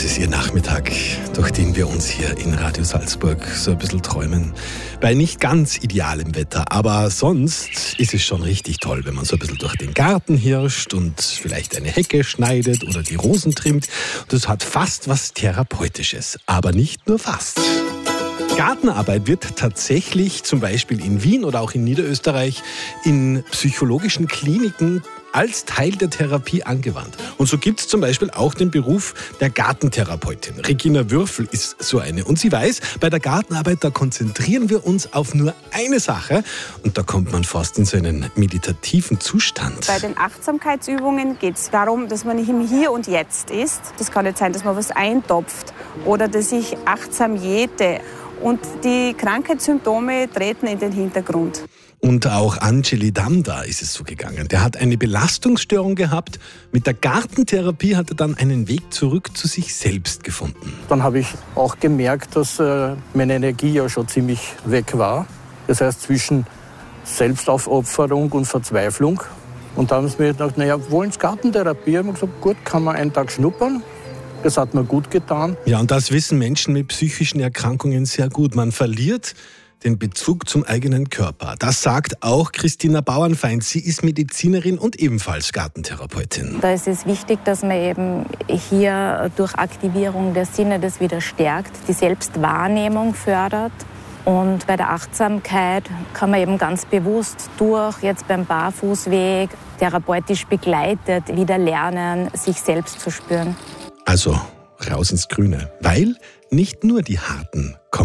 Das ist Ihr Nachmittag, durch den wir uns hier in Radio Salzburg so ein bisschen träumen. Bei nicht ganz idealem Wetter, aber sonst ist es schon richtig toll, wenn man so ein bisschen durch den Garten hirscht und vielleicht eine Hecke schneidet oder die Rosen trimmt. Das hat fast was Therapeutisches, aber nicht nur fast. Gartenarbeit wird tatsächlich zum Beispiel in Wien oder auch in Niederösterreich in psychologischen Kliniken als Teil der Therapie angewandt. Und so gibt es zum Beispiel auch den Beruf der Gartentherapeutin. Regina Würfel ist so eine. Und sie weiß, bei der Gartenarbeit, da konzentrieren wir uns auf nur eine Sache. Und da kommt man fast in so einen meditativen Zustand. Bei den Achtsamkeitsübungen geht es darum, dass man nicht im Hier und Jetzt ist. Das kann nicht sein, dass man was eintopft oder dass ich achtsam jäte. Und die Krankheitssymptome treten in den Hintergrund. Und auch Angeli Damda ist es so gegangen. Der hat eine Belastungsstörung gehabt. Mit der Gartentherapie hat er dann einen Weg zurück zu sich selbst gefunden. Dann habe ich auch gemerkt, dass meine Energie ja schon ziemlich weg war. Das heißt, zwischen Selbstaufopferung und Verzweiflung. Und da haben sie mir gedacht, wollen Sie Gartentherapie? Ich habe gesagt, gut, kann man einen Tag schnuppern. Das hat mir gut getan. Ja, und das wissen Menschen mit psychischen Erkrankungen sehr gut. Man verliert den Bezug zum eigenen Körper. Das sagt auch Christina Bauernfeind. Sie ist Medizinerin und ebenfalls Gartentherapeutin. Da ist es wichtig, dass man eben hier durch Aktivierung der Sinne das wieder stärkt, die Selbstwahrnehmung fördert. Und bei der Achtsamkeit kann man eben ganz bewusst jetzt beim Barfußweg, therapeutisch begleitet, wieder lernen, sich selbst zu spüren. Also raus ins Grüne, weil nicht nur die Harten kommen.